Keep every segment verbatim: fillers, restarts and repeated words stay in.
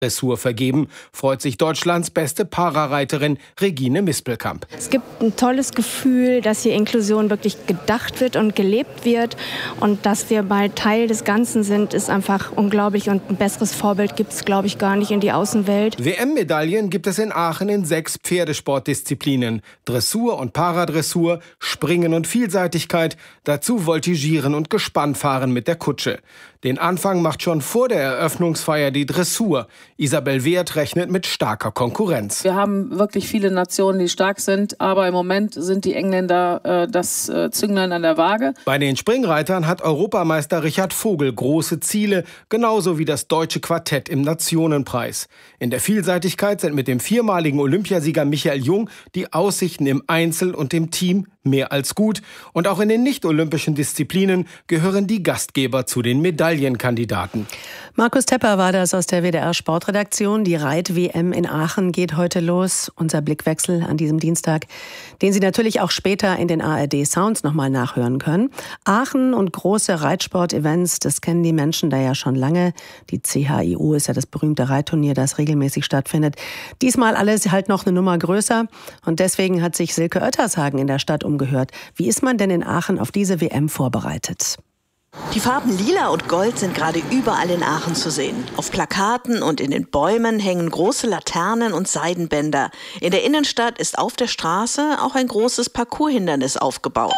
Dressur vergeben, freut sich Deutschlands beste Parareiterin Regine Mispelkamp. Es gibt ein tolles Gefühl, dass hier Inklusion wirklich gedacht wird und gelebt wird. Und dass wir bald Teil des Ganzen sind, ist einfach unglaublich. Und ein besseres Vorbild gibt es, glaube ich, gar nicht in die Außenwelt. W M-Medaillen gibt es in Aachen in sechs Pferdesportdisziplinen. Dressur und Paradressur, Springen und Vielseitigkeit. Dazu Voltigieren und Gespannfahren mit der Kutsche. Den Anfang macht schon vor der Eröffnungsfeier die Dressur. Isabel Wehrt rechnet mit starker Konkurrenz. Wir haben wirklich viele Nationen, die stark sind, aber im Moment sind die Engländer äh, das äh, Zünglein an der Waage. Bei den Springreitern hat Europameister Richard Vogel große Ziele, genauso wie das deutsche Quartett im Nationenpreis. In der Vielseitigkeit sind mit dem viermaligen Olympiasieger Michael Jung die Aussichten im Einzel und im Team mehr als gut. Und auch in den nicht-olympischen Disziplinen gehören die Gastgeber zu den Medaillenkandidaten. Markus Tepper war das aus der W D R-Sportredaktion. Die Reit-W M in Aachen geht heute los. Unser Blickwechsel an diesem Dienstag, den Sie natürlich auch später in den A R D-Sounds nochmal nachhören können. Aachen und große Reitsport-Events, das kennen die Menschen da ja schon lange. Die C H I U ist ja das berühmte Reitturnier, das regelmäßig stattfindet. Diesmal alles halt noch eine Nummer größer. Und deswegen hat sich Silke Oettershagen in der Stadt umgehört. Wie ist man denn in Aachen auf diese W M vorbereitet? Die Farben Lila und Gold sind gerade überall in Aachen zu sehen. Auf Plakaten und in den Bäumen hängen große Laternen und Seidenbänder. In der Innenstadt ist auf der Straße auch ein großes Parcourshindernis aufgebaut.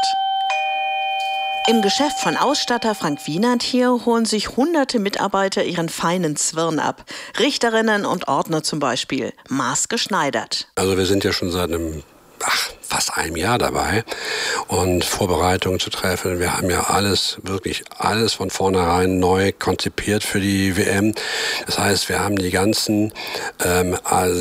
Im Geschäft von Ausstatter Frank Wienand hier holen sich hunderte Mitarbeiter ihren feinen Zwirn ab. Richterinnen und Ordner zum Beispiel, maßgeschneidert. Also wir sind ja schon seit einem Ach, fast einem Jahr dabei und Vorbereitungen zu treffen. Wir haben ja alles, wirklich alles von vornherein neu konzipiert für die W M. Das heißt, wir haben die ganzen ähm,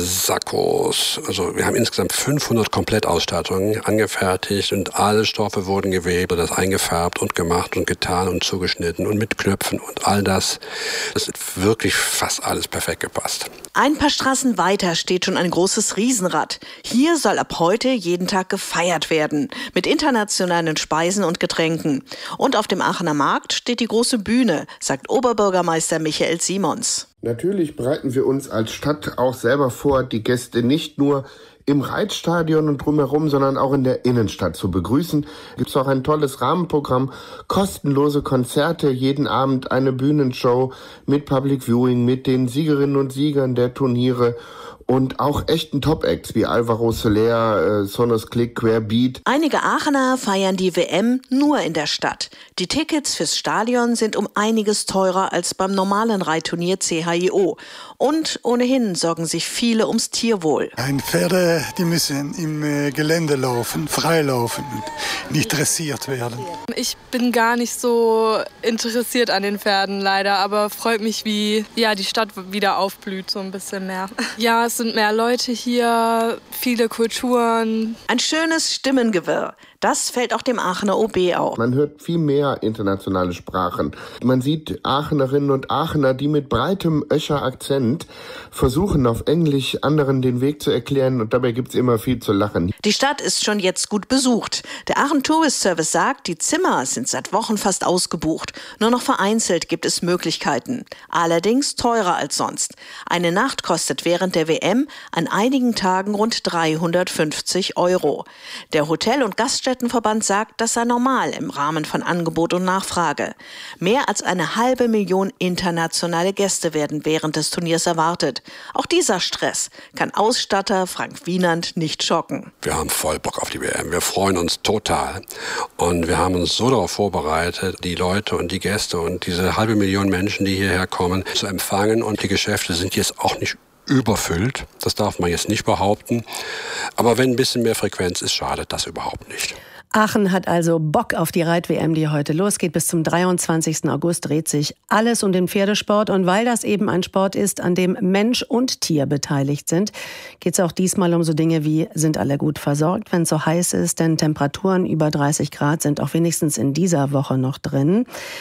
Sakkos, also wir haben insgesamt fünfhundert Komplettausstattungen angefertigt und alle Stoffe wurden gewebt, das eingefärbt und gemacht und getan und zugeschnitten und mit Knöpfen und all das. Das ist wirklich fast alles perfekt gepasst. Ein paar Straßen weiter steht schon ein großes Riesenrad. Hier soll ab heute jeden Tag gefeiert werden, mit internationalen Speisen und Getränken. Und auf dem Aachener Markt steht die große Bühne, sagt Oberbürgermeister Michael Simons. Natürlich bereiten wir uns als Stadt auch selber vor, die Gäste nicht nur im Reitstadion und drumherum, sondern auch in der Innenstadt zu begrüßen. Gibt es auch ein tolles Rahmenprogramm, kostenlose Konzerte, jeden Abend eine Bühnenshow mit Public Viewing, mit den Siegerinnen und Siegern der Turniere und auch echten Top-Acts wie Alvaro Soler, äh, Sonos Click, Querbeat. Einige Aachener feiern die W M nur in der Stadt. Die Tickets fürs Stadion sind um einiges teurer als beim normalen Reitturnier C H I O. Und ohnehin sorgen sich viele ums Tierwohl. Ein Pferde, die müssen im äh, Gelände laufen, frei laufen und nicht dressiert werden. Ich bin gar nicht so interessiert an den Pferden leider, aber freut mich, wie ja, die Stadt wieder aufblüht, so ein bisschen mehr. Ja, es sind mehr Leute hier, viele Kulturen. Ein schönes Stimmengewirr. Das fällt auch dem Aachener O B auf. Man hört viel mehr internationale Sprachen. Man sieht Aachenerinnen und Aachener, die mit breitem Öscher Akzent versuchen, auf Englisch anderen den Weg zu erklären. Und dabei gibt's immer viel zu lachen. Die Stadt ist schon jetzt gut besucht. Der Aachen Tourist Service sagt, die Zimmer sind seit Wochen fast ausgebucht. Nur noch vereinzelt gibt es Möglichkeiten. Allerdings teurer als sonst. Eine Nacht kostet während der W M an einigen Tagen rund dreihundertfünfzig Euro. Der Hotel- und Gaststättenverband sagt, das sei normal im Rahmen von Angebot und Nachfrage. Mehr als eine halbe Million internationale Gäste werden während des Turniers erwartet. Auch dieser Stress kann Ausstatter Frank Wienand nicht schocken. Wir haben voll Bock auf die W M. Wir freuen uns total. Und wir haben uns so darauf vorbereitet, die Leute und die Gäste und diese halbe Million Menschen, die hierher kommen, zu empfangen. Und die Geschäfte sind jetzt auch nicht überfüllt. Das darf man jetzt nicht behaupten. Aber wenn ein bisschen mehr Frequenz ist, schadet das überhaupt nicht. Aachen hat also Bock auf die Reit-W M, die heute losgeht. Bis zum dreiundzwanzigsten August dreht sich alles um den Pferdesport. Und weil das eben ein Sport ist, an dem Mensch und Tier beteiligt sind, geht es auch diesmal um so Dinge wie, sind alle gut versorgt, wenn es so heiß ist? Denn Temperaturen über dreißig Grad sind auch wenigstens in dieser Woche noch drin. Wir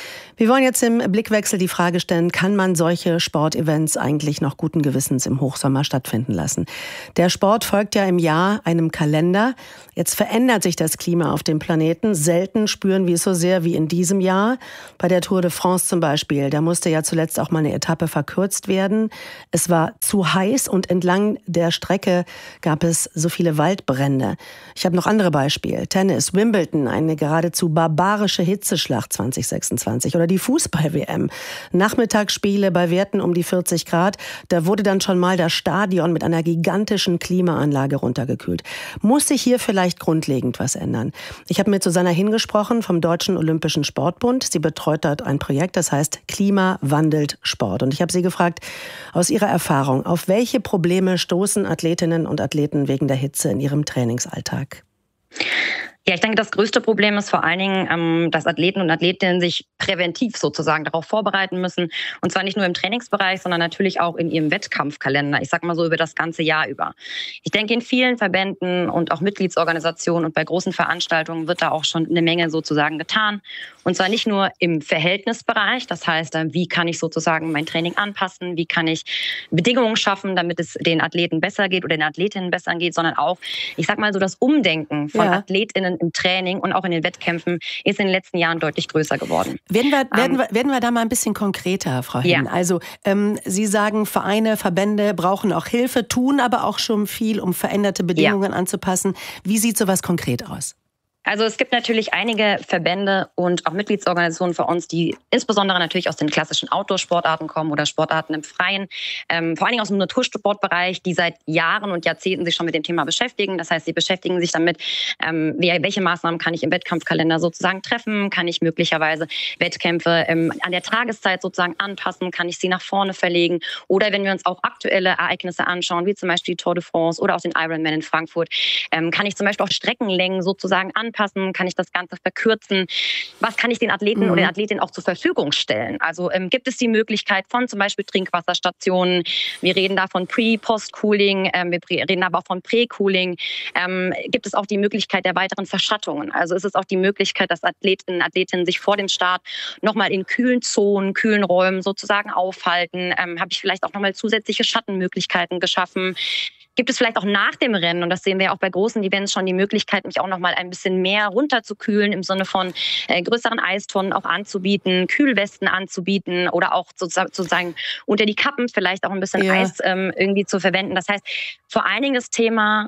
Wir wollen jetzt im Blickwechsel die Frage stellen, kann man solche Sportevents eigentlich noch guten Gewissens im Hochsommer stattfinden lassen? Der Sport folgt ja im Jahr einem Kalender. Jetzt verändert sich das Klima auf dem Planeten. Selten spüren wir es so sehr wie in diesem Jahr. Bei der Tour de France zum Beispiel, da musste ja zuletzt auch mal eine Etappe verkürzt werden. Es war zu heiß und entlang der Strecke gab es so viele Waldbrände. Ich habe noch andere Beispiele. Tennis, Wimbledon, eine geradezu barbarische Hitzeschlacht zwanzig sechsundzwanzig. Oder die Fußball-W M. Nachmittagsspiele bei Werten um die vierzig Grad. Da wurde dann schon mal das Stadion mit einer gigantischen Klimaanlage runtergekühlt. Muss sich hier vielleicht grundlegend was ändern? Ich habe mit Susanna Hinn gesprochen vom Deutschen Olympischen Sportbund. Sie betreut dort ein Projekt, das heißt Klima wandelt Sport. Und ich habe sie gefragt, aus ihrer Erfahrung, auf welche Probleme stoßen Athletinnen und Athleten wegen der Hitze in ihrem Trainingsalltag? Ja, ich denke, das größte Problem ist vor allen Dingen, ähm, dass Athleten und Athletinnen sich präventiv sozusagen darauf vorbereiten müssen. Und zwar nicht nur im Trainingsbereich, sondern natürlich auch in ihrem Wettkampfkalender. Ich sag mal so über das ganze Jahr über. Ich denke, in vielen Verbänden und auch Mitgliedsorganisationen und bei großen Veranstaltungen wird da auch schon eine Menge sozusagen getan. Und zwar nicht nur im Verhältnisbereich. Das heißt, wie kann ich sozusagen mein Training anpassen? Wie kann ich Bedingungen schaffen, damit es den Athleten besser geht oder den Athletinnen besser geht, sondern auch, ich sag mal so, das Umdenken von ja. Athletinnen im Training und auch in den Wettkämpfen ist in den letzten Jahren deutlich größer geworden. Werden wir, werden wir, werden wir da mal ein bisschen konkreter, Frau Hinn? Ja. Also ähm, Sie sagen, Vereine, Verbände brauchen auch Hilfe, tun aber auch schon viel, um veränderte Bedingungen ja. anzupassen. Wie sieht sowas konkret aus? Also es gibt natürlich einige Verbände und auch Mitgliedsorganisationen für uns, die insbesondere natürlich aus den klassischen Outdoor-Sportarten kommen oder Sportarten im Freien, ähm, vor allen Dingen aus dem Natursportbereich, die seit Jahren und Jahrzehnten sich schon mit dem Thema beschäftigen. Das heißt, sie beschäftigen sich damit, ähm, welche Maßnahmen kann ich im Wettkampfkalender sozusagen treffen, kann ich möglicherweise Wettkämpfe ähm, an der Tageszeit sozusagen anpassen, kann ich sie nach vorne verlegen oder wenn wir uns auch aktuelle Ereignisse anschauen, wie zum Beispiel die Tour de France oder auch den Ironman in Frankfurt, ähm, kann ich zum Beispiel auch Streckenlängen sozusagen anpassen. Passen, kann ich das Ganze verkürzen? Was kann ich den Athleten mhm. oder den Athletinnen auch zur Verfügung stellen? Also ähm, gibt es die Möglichkeit von zum Beispiel Trinkwasserstationen? Wir reden da von Pre-, Post-Cooling, ähm, wir reden aber auch von Pre-Cooling. Ähm, gibt es auch die Möglichkeit der weiteren Verschattungen? Also ist es auch die Möglichkeit, dass Athletinnen und Athletinnen sich vor dem Start nochmal in kühlen Zonen, kühlen Räumen sozusagen aufhalten? Ähm, habe ich vielleicht auch nochmal zusätzliche Schattenmöglichkeiten geschaffen? Gibt es vielleicht auch nach dem Rennen, und das sehen wir auch bei großen Events schon, die Möglichkeit, mich auch noch mal ein bisschen mehr runterzukühlen, im Sinne von äh, größeren Eistonnen auch anzubieten, Kühlwesten anzubieten oder auch sozusagen unter die Kappen vielleicht auch ein bisschen ja. Eis ähm, irgendwie zu verwenden. Das heißt, vor allen Dingen das Thema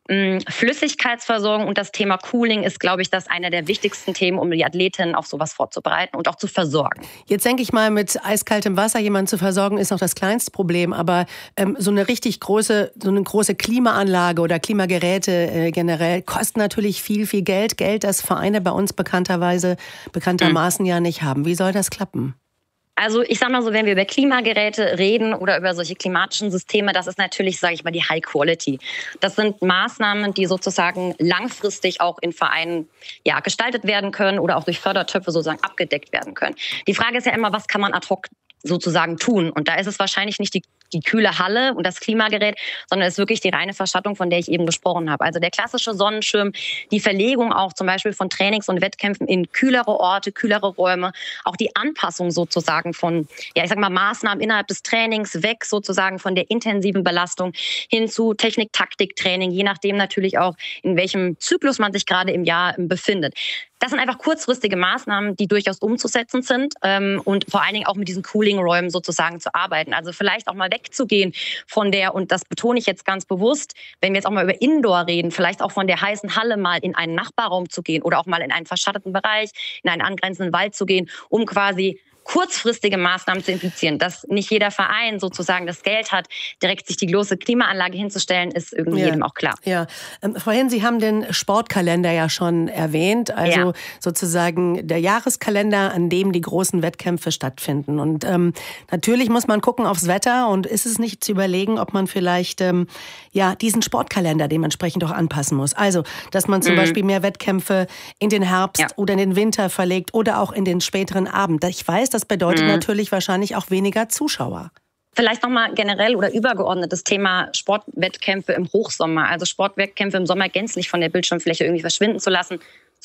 Flüssigkeitsversorgung und das Thema Cooling ist, glaube ich, das einer der wichtigsten Themen, um die Athletinnen auf sowas vorzubereiten und auch zu versorgen. Jetzt denke ich mal, mit eiskaltem Wasser jemanden zu versorgen, ist noch das kleinste Problem. Aber ähm, so eine richtig große, so eine große Klimaanlage oder Klimageräte äh, generell kosten natürlich viel, viel Geld. Geld, das Vereine bei uns bekannterweise, bekanntermaßen mhm. ja nicht haben. Wie soll das klappen? Also ich sag mal so, wenn wir über Klimageräte reden oder über solche klimatischen Systeme, das ist natürlich, sage ich mal, die High Quality. Das sind Maßnahmen, die sozusagen langfristig auch in Vereinen ja, gestaltet werden können oder auch durch Fördertöpfe sozusagen abgedeckt werden können. Die Frage ist ja immer, was kann man ad hoc sozusagen tun? Und da ist es wahrscheinlich nicht die die kühle Halle und das Klimagerät, sondern es ist wirklich die reine Verschattung, von der ich eben gesprochen habe. Also der klassische Sonnenschirm, die Verlegung auch zum Beispiel von Trainings und Wettkämpfen in kühlere Orte, kühlere Räume, auch die Anpassung sozusagen von, ja ich sag mal, Maßnahmen innerhalb des Trainings, weg sozusagen von der intensiven Belastung hin zu Technik-Taktik-Training, je nachdem natürlich auch, in welchem Zyklus man sich gerade im Jahr befindet. Das sind einfach kurzfristige Maßnahmen, die durchaus umzusetzen sind ähm, und vor allen Dingen auch mit diesen Cooling-Räumen sozusagen zu arbeiten. Also vielleicht auch mal wegzugehen von der, und das betone ich jetzt ganz bewusst, wenn wir jetzt auch mal über Indoor reden, vielleicht auch von der heißen Halle mal in einen Nachbarraum zu gehen oder auch mal in einen verschatteten Bereich, in einen angrenzenden Wald zu gehen, um quasi kurzfristige Maßnahmen zu implizieren. Dass nicht jeder Verein sozusagen das Geld hat, direkt sich die große Klimaanlage hinzustellen, ist irgendwie ja. jedem auch klar. Ja, ähm, Frau Hinn, Sie haben den Sportkalender ja schon erwähnt, also ja. sozusagen der Jahreskalender, an dem die großen Wettkämpfe stattfinden. Und ähm, natürlich muss man gucken aufs Wetter, und ist es nicht zu überlegen, ob man vielleicht ähm, ja diesen Sportkalender dementsprechend auch anpassen muss. Also, dass man zum mhm. Beispiel mehr Wettkämpfe in den Herbst ja. oder in den Winter verlegt oder auch in den späteren Abend. Ich weiß, das bedeutet mhm. natürlich wahrscheinlich auch weniger Zuschauer. Vielleicht nochmal generell oder übergeordnetes Thema Sportwettkämpfe im Hochsommer. Also Sportwettkämpfe im Sommer gänzlich von der Bildschirmfläche irgendwie verschwinden zu lassen,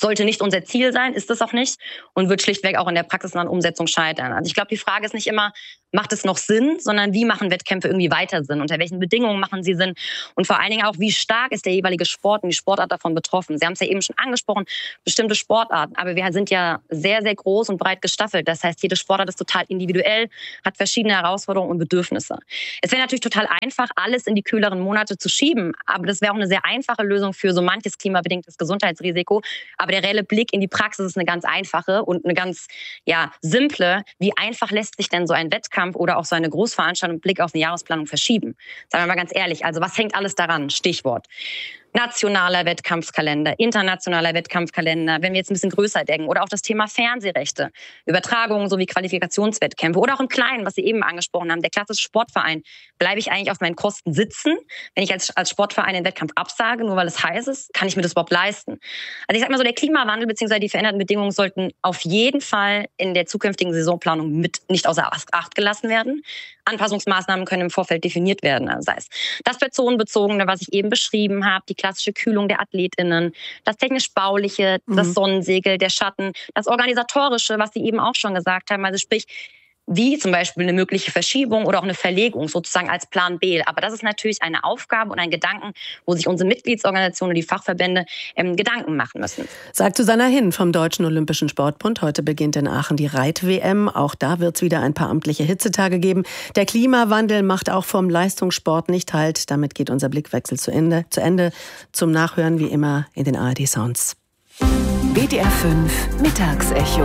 sollte nicht unser Ziel sein, ist es auch nicht und wird schlichtweg auch in der praxisnahen Umsetzung scheitern. Also ich glaube, die Frage ist nicht immer, macht es noch Sinn, sondern wie machen Wettkämpfe irgendwie weiter Sinn? Unter welchen Bedingungen machen sie Sinn? Und vor allen Dingen auch, wie stark ist der jeweilige Sport und die Sportart davon betroffen? Sie haben es ja eben schon angesprochen, bestimmte Sportarten. Aber wir sind ja sehr, sehr groß und breit gestaffelt. Das heißt, jede Sportart ist total individuell, hat verschiedene Herausforderungen und Bedürfnisse. Es wäre natürlich total einfach, alles in die kühleren Monate zu schieben. Aber das wäre auch eine sehr einfache Lösung für so manches klimabedingtes Gesundheitsrisiko. Aber der reelle Blick in die Praxis ist eine ganz einfache und eine ganz ja, simple. Wie einfach lässt sich denn so ein Wettkampf oder auch so eine Großveranstaltung mit Blick auf eine Jahresplanung verschieben? Sagen wir mal ganz ehrlich, also was hängt alles daran? Stichwort. Nationaler Wettkampfkalender, internationaler Wettkampfkalender, wenn wir jetzt ein bisschen größer denken, oder auch das Thema Fernsehrechte, Übertragungen sowie Qualifikationswettkämpfe oder auch im Kleinen, was Sie eben angesprochen haben, der klassische Sportverein. Bleibe ich eigentlich auf meinen Kosten sitzen, wenn ich als, als Sportverein den Wettkampf absage, nur weil es heiß ist? Kann ich mir das überhaupt leisten? Also ich sag mal so, der Klimawandel bzw. die veränderten Bedingungen sollten auf jeden Fall in der zukünftigen Saisonplanung mit nicht außer Acht gelassen werden. Anpassungsmaßnahmen können im Vorfeld definiert werden, also sei es das personenbezogene, was ich eben beschrieben habe, die klassische Kühlung der AthletInnen, das technisch-bauliche, mhm. das Sonnensegel, der Schatten, das organisatorische, was Sie eben auch schon gesagt haben, also sprich, wie zum Beispiel eine mögliche Verschiebung oder auch eine Verlegung sozusagen als Plan B. Aber das ist natürlich eine Aufgabe und ein Gedanken, wo sich unsere Mitgliedsorganisationen und die Fachverbände ähm, Gedanken machen müssen. Sagt Susanna Hinn vom Deutschen Olympischen Sportbund. Heute beginnt in Aachen die Reit-W M. Auch da wird es wieder ein paar amtliche Hitzetage geben. Der Klimawandel macht auch vom Leistungssport nicht Halt. Damit geht unser Blickwechsel zu Ende. Zu Ende. Zum Nachhören wie immer in den A R D Sounds. B D R fünf Mittagsecho.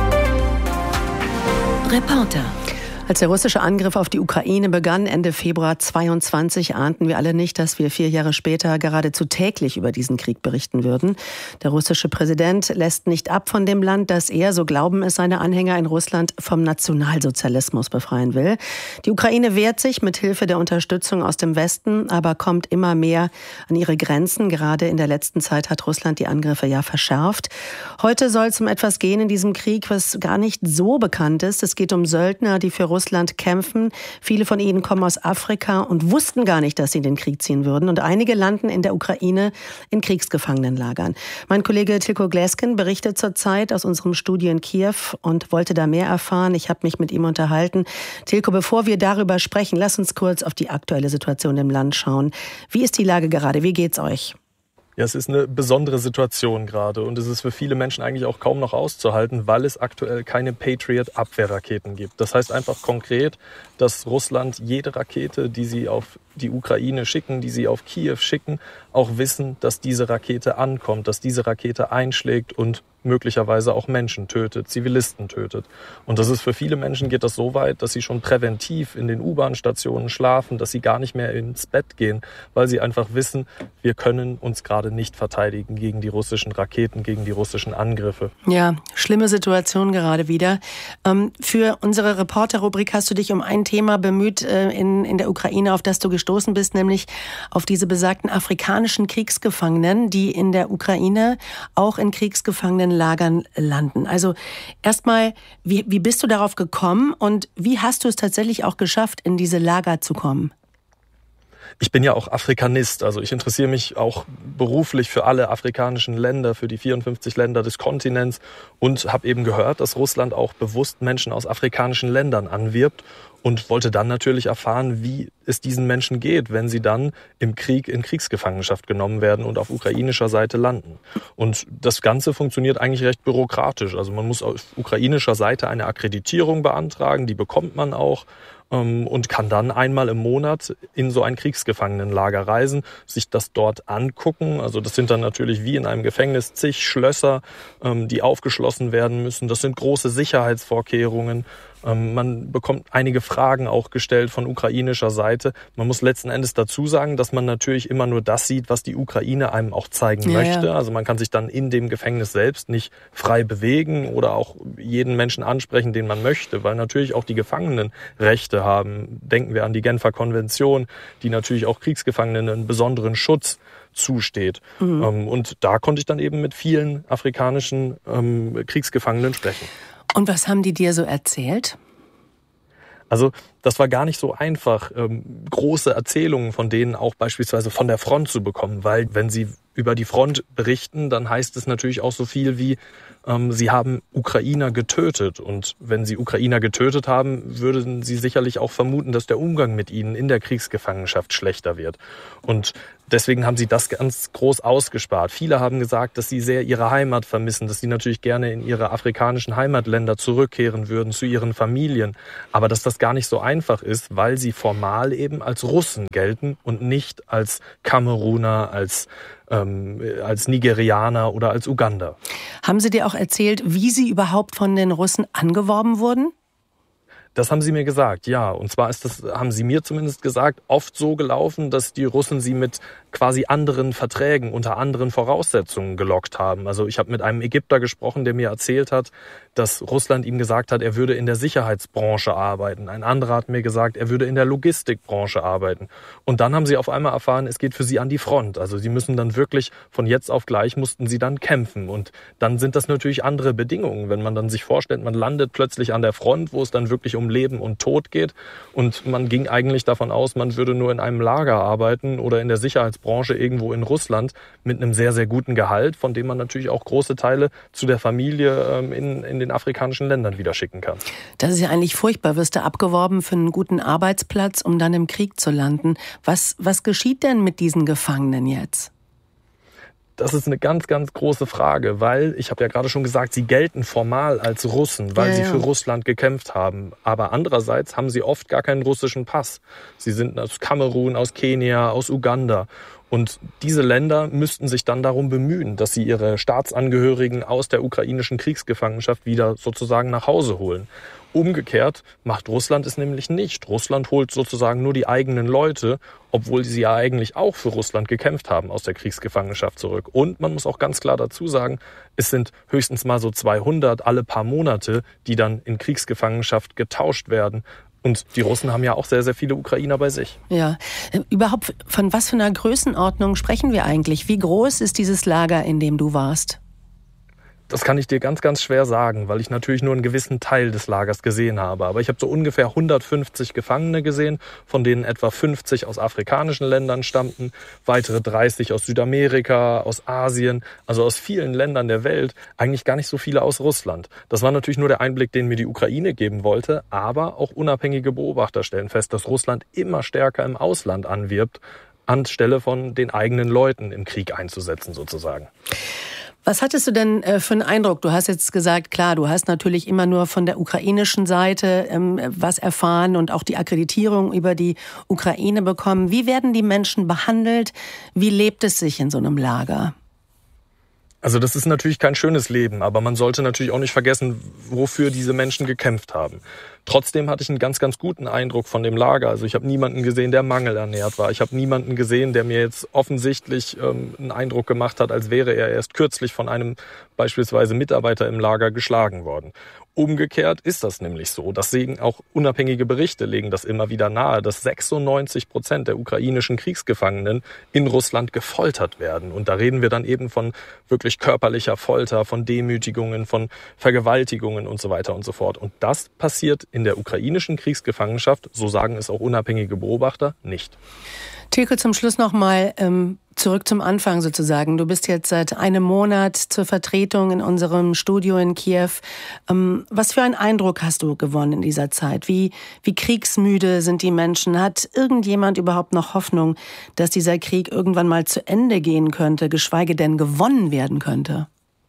Reporter. Als der russische Angriff auf die Ukraine begann, Ende Februar zweiundzwanzig, ahnten wir alle nicht, dass wir vier Jahre später geradezu täglich über diesen Krieg berichten würden. Der russische Präsident lässt nicht ab von dem Land, das er, so glauben es seine Anhänger in Russland, vom Nationalsozialismus befreien will. Die Ukraine wehrt sich mit Hilfe der Unterstützung aus dem Westen, aber kommt immer mehr an ihre Grenzen. Gerade in der letzten Zeit hat Russland die Angriffe ja verschärft. Heute soll es um etwas gehen in diesem Krieg, was gar nicht so bekannt ist. Es geht um Söldner, die für Russland kämpfen. Viele von ihnen kommen aus Afrika und wussten gar nicht, dass sie in den Krieg ziehen würden. Und einige landen in der Ukraine in Kriegsgefangenenlagern. Mein Kollege Tilko Gläsken berichtet zurzeit aus unserem Studio in Kiew und wollte da mehr erfahren. Ich habe mich mit ihm unterhalten. Tilko, bevor wir darüber sprechen, lass uns kurz auf die aktuelle Situation im Land schauen. Wie ist die Lage gerade? Wie geht's euch? Ja, es ist eine besondere Situation gerade und es ist für viele Menschen eigentlich auch kaum noch auszuhalten, weil es aktuell keine Patriot-Abwehrraketen gibt. Das heißt einfach konkret, dass Russland jede Rakete, die sie auf die Ukraine schicken, die sie auf Kiew schicken, auch wissen, dass diese Rakete ankommt, dass diese Rakete einschlägt und möglicherweise auch Menschen tötet, Zivilisten tötet. Und das ist für viele Menschen geht das so weit, dass sie schon präventiv in den U-Bahn-Stationen schlafen, dass sie gar nicht mehr ins Bett gehen, weil sie einfach wissen, wir können uns gerade nicht verteidigen gegen die russischen Raketen, gegen die russischen Angriffe. Ja, schlimme Situation gerade wieder. Ähm, für unsere Reporter-Rubrik hast du dich um ein Thema bemüht äh, in, in der Ukraine, auf das du gestoßen bist, nämlich auf diese besagten afrikanischen Kriegsgefangenen, die in der Ukraine auch in Kriegsgefangenen Lagern landen. Also erstmal, wie, wie bist du darauf gekommen und wie hast du es tatsächlich auch geschafft, in diese Lager zu kommen? Ich bin ja auch Afrikanist, also ich interessiere mich auch beruflich für alle afrikanischen Länder, für die vierundfünfzig Länder des Kontinents und habe eben gehört, dass Russland auch bewusst Menschen aus afrikanischen Ländern anwirbt und wollte dann natürlich erfahren, wie es diesen Menschen geht, wenn sie dann im Krieg in Kriegsgefangenschaft genommen werden und auf ukrainischer Seite landen. Und das Ganze funktioniert eigentlich recht bürokratisch. Also man muss auf ukrainischer Seite eine Akkreditierung beantragen, die bekommt man auch. Und kann dann einmal im Monat in so ein Kriegsgefangenenlager reisen, sich das dort angucken. Also das sind dann natürlich wie in einem Gefängnis zig Schlösser, die aufgeschlossen werden müssen. Das sind große Sicherheitsvorkehrungen. Man bekommt einige Fragen auch gestellt von ukrainischer Seite. Man muss letzten Endes dazu sagen, dass man natürlich immer nur das sieht, was die Ukraine einem auch zeigen ja, möchte. Ja. Also man kann sich dann in dem Gefängnis selbst nicht frei bewegen oder auch jeden Menschen ansprechen, den man möchte, weil natürlich auch die Gefangenen Rechte haben. Denken wir an die Genfer Konvention, die natürlich auch Kriegsgefangenen einen besonderen Schutz zusteht. Mhm. Und da konnte ich dann eben mit vielen afrikanischen ähm, Kriegsgefangenen sprechen. Und was haben die dir so erzählt? Also das war gar nicht so einfach, ähm, große Erzählungen von denen auch beispielsweise von der Front zu bekommen, weil wenn sie über die Front berichten, dann heißt es natürlich auch so viel wie, ähm, sie haben Ukrainer getötet. Und wenn sie Ukrainer getötet haben, würden sie sicherlich auch vermuten, dass der Umgang mit ihnen in der Kriegsgefangenschaft schlechter wird. Und deswegen haben sie das ganz groß ausgespart. Viele haben gesagt, dass sie sehr ihre Heimat vermissen, dass sie natürlich gerne in ihre afrikanischen Heimatländer zurückkehren würden, zu ihren Familien. Aber dass das gar nicht so einfach ist, weil sie formal eben als Russen gelten und nicht als Kameruner, als, ähm, als Nigerianer oder als Uganda. Haben Sie dir auch erzählt, wie Sie überhaupt von den Russen angeworben wurden? Das haben sie mir gesagt, ja. Und zwar ist das, haben sie mir zumindest gesagt, oft so gelaufen, dass die Russen sie mit quasi anderen Verträgen, unter anderen Voraussetzungen gelockt haben. Also ich habe mit einem Ägypter gesprochen, der mir erzählt hat, dass Russland ihm gesagt hat, er würde in der Sicherheitsbranche arbeiten. Ein anderer hat mir gesagt, er würde in der Logistikbranche arbeiten. Und dann haben sie auf einmal erfahren, es geht für sie an die Front. Also sie müssen dann wirklich, von jetzt auf gleich mussten sie dann kämpfen. Und dann sind das natürlich andere Bedingungen. Wenn man dann sich vorstellt, man landet plötzlich an der Front, wo es dann wirklich um Leben und Tod geht. Und man ging eigentlich davon aus, man würde nur in einem Lager arbeiten oder in der Sicherheitsbranche irgendwo in Russland mit einem sehr, sehr guten Gehalt, von dem man natürlich auch große Teile zu der Familie ähm, in, in den afrikanischen Ländern wieder schicken kann. Das ist ja eigentlich furchtbar. Wirst du abgeworben für einen guten Arbeitsplatz, um dann im Krieg zu landen. Was, was geschieht denn mit diesen Gefangenen jetzt? Das ist eine ganz, ganz große Frage, weil, ich habe ja gerade schon gesagt, sie gelten formal als Russen, weil ja, sie ja. für Russland gekämpft haben. Aber andererseits haben sie oft gar keinen russischen Pass. Sie sind aus Kamerun, aus Kenia, aus Uganda. Und diese Länder müssten sich dann darum bemühen, dass sie ihre Staatsangehörigen aus der ukrainischen Kriegsgefangenschaft wieder sozusagen nach Hause holen. Umgekehrt macht Russland es nämlich nicht. Russland holt sozusagen nur die eigenen Leute, obwohl sie ja eigentlich auch für Russland gekämpft haben, aus der Kriegsgefangenschaft zurück. Und man muss auch ganz klar dazu sagen, es sind höchstens mal so zweihundert alle paar Monate, die dann in Kriegsgefangenschaft getauscht werden. Und die Russen haben ja auch sehr, sehr viele Ukrainer bei sich. Ja, überhaupt von was für einer Größenordnung sprechen wir eigentlich? Wie groß ist dieses Lager, in dem du warst? Das kann ich dir ganz, ganz schwer sagen, weil ich natürlich nur einen gewissen Teil des Lagers gesehen habe. Aber ich habe so ungefähr hundertfünfzig Gefangene gesehen, von denen etwa fünfzig aus afrikanischen Ländern stammten, weitere dreißig aus Südamerika, aus Asien, also aus vielen Ländern der Welt, eigentlich gar nicht so viele aus Russland. Das war natürlich nur der Einblick, den mir die Ukraine geben wollte, aber auch unabhängige Beobachter stellen fest, dass Russland immer stärker im Ausland anwirbt, anstelle von den eigenen Leuten im Krieg einzusetzen sozusagen. Was hattest du denn äh, für einen Eindruck? Du hast jetzt gesagt, klar, du hast natürlich immer nur von der ukrainischen Seite ähm, was erfahren und auch die Akkreditierung über die Ukraine bekommen. Wie werden die Menschen behandelt? Wie lebt es sich in so einem Lager? Also das ist natürlich kein schönes Leben, aber man sollte natürlich auch nicht vergessen, wofür diese Menschen gekämpft haben. Trotzdem hatte ich einen ganz, ganz guten Eindruck von dem Lager. Also ich habe niemanden gesehen, der mangelernährt war. Ich habe niemanden gesehen, der mir jetzt offensichtlich ähm, einen Eindruck gemacht hat, als wäre er erst kürzlich von einem beispielsweise Mitarbeiter im Lager geschlagen worden. Umgekehrt ist das nämlich so. Das sehen auch unabhängige Berichte, legen das immer wieder nahe, dass sechsundneunzig Prozent der ukrainischen Kriegsgefangenen in Russland gefoltert werden. Und da reden wir dann eben von wirklich körperlicher Folter, von Demütigungen, von Vergewaltigungen und so weiter und so fort. Und das passiert in der ukrainischen Kriegsgefangenschaft, so sagen es auch unabhängige Beobachter, nicht. Tilke, zum Schluss noch mal ähm, zurück zum Anfang sozusagen. Du bist jetzt seit einem Monat zur Vertretung in unserem Studio in Kiew. Ähm, was für einen Eindruck hast du gewonnen in dieser Zeit? Wie, wie kriegsmüde sind die Menschen? Hat irgendjemand überhaupt noch Hoffnung, dass dieser Krieg irgendwann mal zu Ende gehen könnte, geschweige denn gewonnen werden könnte?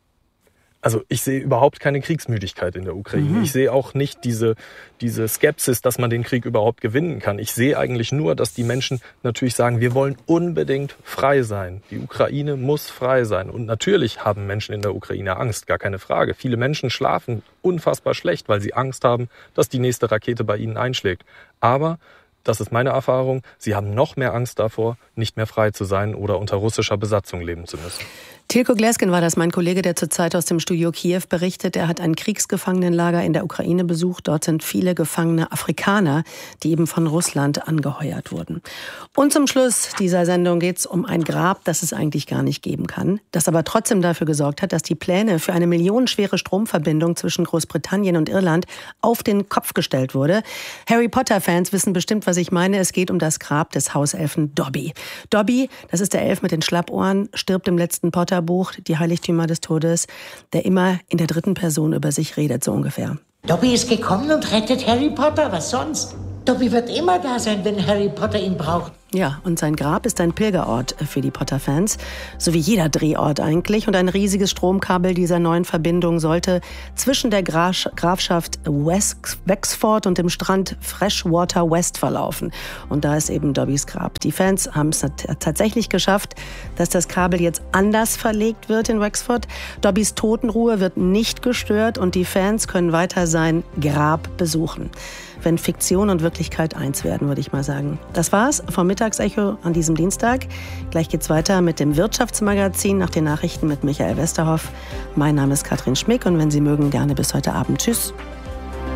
Also ich sehe überhaupt keine Kriegsmüdigkeit in der Ukraine. Mhm. Ich sehe auch nicht diese, diese Skepsis, dass man den Krieg überhaupt gewinnen kann. Ich sehe eigentlich nur, dass die Menschen natürlich sagen, wir wollen unbedingt frei sein. Die Ukraine muss frei sein. Und natürlich haben Menschen in der Ukraine Angst, gar keine Frage. Viele Menschen schlafen unfassbar schlecht, weil sie Angst haben, dass die nächste Rakete bei ihnen einschlägt. Aber das ist meine Erfahrung, sie haben noch mehr Angst davor, nicht mehr frei zu sein oder unter russischer Besatzung leben zu müssen. Tilko Gleskin war das, mein Kollege, der zurzeit aus dem Studio Kiew berichtet. Er hat ein Kriegsgefangenenlager in der Ukraine besucht. Dort sind viele gefangene Afrikaner, die eben von Russland angeheuert wurden. Und zum Schluss dieser Sendung geht es um ein Grab, das es eigentlich gar nicht geben kann, das aber trotzdem dafür gesorgt hat, dass die Pläne für eine millionenschwere Stromverbindung zwischen Großbritannien und Irland auf den Kopf gestellt wurde. Harry Potter-Fans wissen bestimmt, was was ich meine. Es geht um das Grab des Hauselfen Dobby. Dobby, das ist der Elf mit den Schlappohren, stirbt im letzten Potter-Buch, die Heiligtümer des Todes, der immer in der dritten Person über sich redet, so ungefähr. Dobby ist gekommen und rettet Harry Potter, was sonst? Dobby wird immer da sein, wenn Harry Potter ihn braucht. Ja, und sein Grab ist ein Pilgerort für die Potter-Fans, so wie jeder Drehort eigentlich. Und ein riesiges Stromkabel dieser neuen Verbindung sollte zwischen der Graf- Grafschaft West- Wexford und dem Strand Freshwater West verlaufen. Und da ist eben Dobbys Grab. Die Fans haben es tatsächlich geschafft, dass das Kabel jetzt anders verlegt wird in Wexford. Dobbys Totenruhe wird nicht gestört und die Fans können weiter sein Grab besuchen. Wenn Fiktion und Wirklichkeit eins werden, würde ich mal sagen. Das war's vom Mittagsecho an diesem Dienstag. Gleich geht's weiter mit dem Wirtschaftsmagazin nach den Nachrichten mit Michael Westerhoff. Mein Name ist Katrin Schmick und wenn Sie mögen, gerne bis heute Abend. Tschüss.